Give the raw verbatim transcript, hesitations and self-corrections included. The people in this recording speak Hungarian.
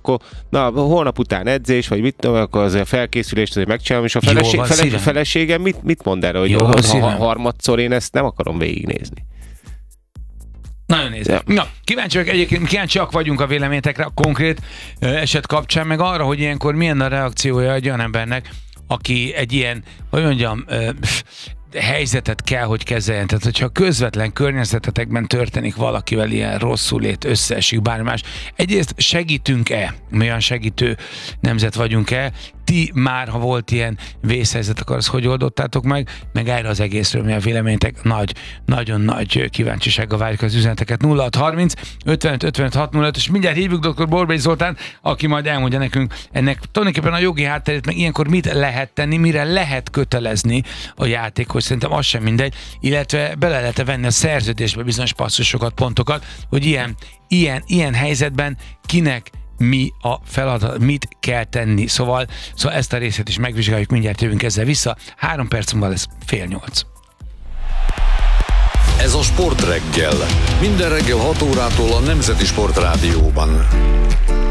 akkor na, holnap után edzés, vagy mit tudom, akkor az a felkészülést azért megcsinálom, és a feleség, van, feles, feleségem mit, mit mond erre, hogy Jó, ha, ha harmadszor én ezt nem akarom végignézni. Nagyon nézve. Ja. Na, kíváncsiak egyébként, kíváncsiak vagyunk a véleményekre a konkrét ö, eset kapcsán, meg arra, hogy ilyenkor milyen a reakciója egy olyan embernek, aki egy ilyen, hogy mondjam, ö, pff, helyzetet kell, hogy kezeljen. Tehát, hogyha közvetlen környezetetekben történik valakivel ilyen rosszul lét, összeesik, bármi más. Egyrészt segítünk-e? Mi olyan segítő nemzet vagyunk-e? Ti már, ha volt ilyen vészhelyzet, akkor azt hogy oldottátok meg? Meg erre az egészről mi a véleményetek? Nagy, nagyon nagy kíváncsisággal várjuk az üzeneteket. nulla hat harminc ötvenöt ötvenöt hat nulla öt, és mindjárt hívjuk dr. Borbély Zoltán, aki majd elmondja nekünk ennek tulajdonképpen a jogi hátterét, meg ilyenkor mit lehet tenni, mire lehet kötelezni a játékot. Szerintem az sem mindegy, illetve bele lehet venni a szerződésbe bizonyos passzusokat, pontokat, hogy ilyen, ilyen, ilyen helyzetben kinek mi a feladat, mit kell tenni. Szóval, szóval ezt a részét is megvizsgáljuk, mindjárt jövünk ezzel vissza. Három perc múlva lesz fél nyolc. Ez a Sport Reggel. Minden reggel hat órától a Nemzeti Sport Rádióban.